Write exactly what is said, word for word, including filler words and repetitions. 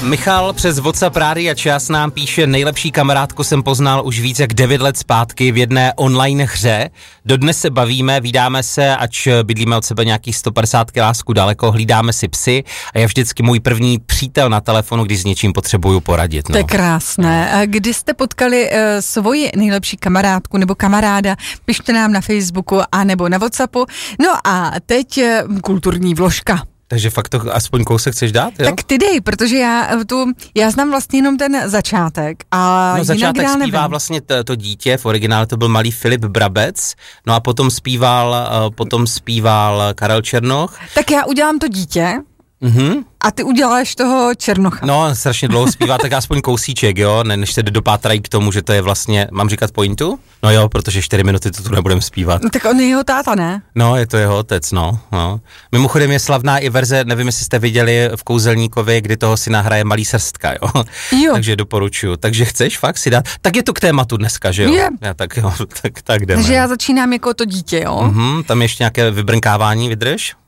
Michal přes WhatsApp Rádia Čas nám píše, nejlepší kamarádku jsem poznal už víc jak devět let zpátky v jedné online hře. Dodnes se bavíme, vídáme se, ač bydlíme od sebe nějakých sto padesát kilásků daleko, hlídáme si psy a je vždycky můj první přítel na telefonu, když s něčím potřebuju poradit. No. To je krásné. A kdy jste potkali uh, svoji nejlepší kamarádku nebo kamaráda, pište nám na Facebooku a nebo na WhatsAppu. No a teď uh, kulturní vložka. Takže fakt to aspoň kousek chceš dát, jo? Tak ty dej, protože já tu, já znám vlastně jenom ten začátek. A no začátek jinak zpívá nevím. vlastně to, to dítě, v originále to byl malý Filip Brabec, no a potom zpíval, potom zpíval Karel Černoch. Tak já udělám to dítě. Mhm. A ty uděláš toho Černocha. No, strašně dlouho zpívá, tak aspoň kousíček, jo, ne, než se dopátrají k tomu, že to je vlastně, mám říkat pointu? No jo, protože čtyři minuty to tu nebudeme zpívat. No, tak on je jeho táta, ne? No, je to jeho otec, no, no. Mimochodem je slavná i verze, nevím, jestli jste viděli v Kouzelníkovi, kdy toho si nahraje malý Srstka, jo. Jo. Takže doporučuju. Takže chceš fakt si dát, tak je to k tématu dneska, že jo? Je. Já, tak jo, tak, tak jdeme. Takže já začínám jako to dítě, jo? Mhm, tam ještě nějaké vybrnkávání, vydrž?